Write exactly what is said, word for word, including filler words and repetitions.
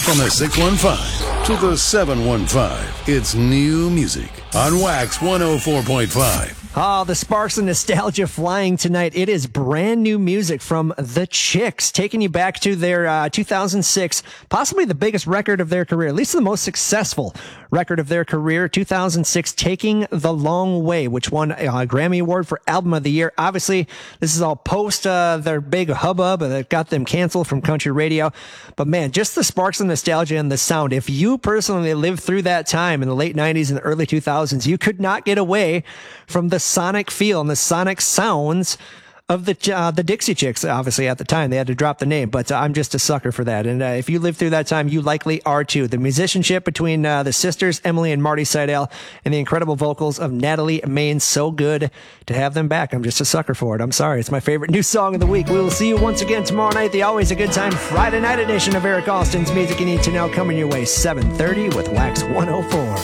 From the six one five to the seven one five, it's new music on Wax one oh four point five. Oh, the sparks of nostalgia flying tonight. It is brand new music from The Chicks, taking you back to their uh, two thousand six, possibly the biggest record of their career, at least the most successful record of their career, two thousand six, Taking the Long Way, which won a Grammy Award for Album of the Year. Obviously, this is all post uh, their big hubbub that got them canceled from country radio. But man, just the sparks of nostalgia and the sound. If you personally lived through that time in the late nineties and the early two thousands, you could not get away from the sonic feel and the sonic sounds of the uh, the Dixie Chicks. Obviously, at the time, they had to drop the name, but uh, I'm just a sucker for that. And uh, if you lived through that time, you likely are too. The musicianship between uh, the sisters, Emily and Marty Seidel, and the incredible vocals of Natalie Maine, so good to have them back. I'm just a sucker for it. I'm sorry. It's my favorite new song of the week. We will see you once again tomorrow night, the Always a Good Time Friday night edition of Eric Austin's Music You Need to Know, coming your way seven thirty with Wax one oh four.